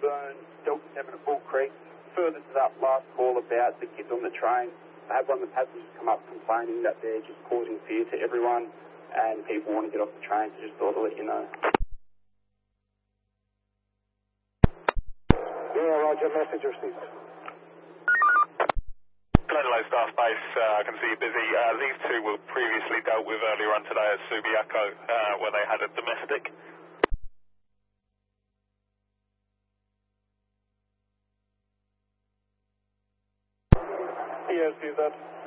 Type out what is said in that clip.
Woburn, Delta 7 at Bull Creek. Further to that last call about the kids on the train, I had one of the passengers come up complaining that they're just causing fear to everyone and people want to get off the train, so just thought I'd let you know. Yeah, roger, message received. Glenlow Staff Base, I can see you're busy. These two were previously dealt with earlier on today at Subiaco, where they had a domestic. Yes, see that.